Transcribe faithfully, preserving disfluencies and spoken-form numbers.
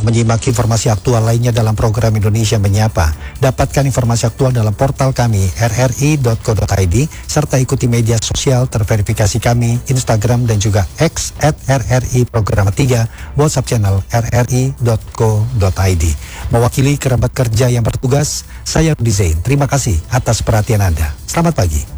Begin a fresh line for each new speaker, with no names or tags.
Untuk menyimak informasi aktual lainnya dalam program Indonesia Menyapa, dapatkan informasi aktual dalam portal kami r r i dot co dot i d serta ikuti media sosial terverifikasi kami, Instagram dan juga X at r r i program tiga, WhatsApp channel r r i dot co dot i d. Mewakili kerabat kerja yang bertugas, saya Rudi Zain. Terima kasih atas perhatian Anda. Selamat pagi.